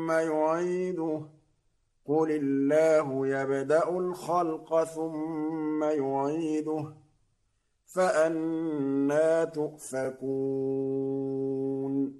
ثم يعيده قل الله يبدأ الخلق ثم يعيده فأنى تؤفكون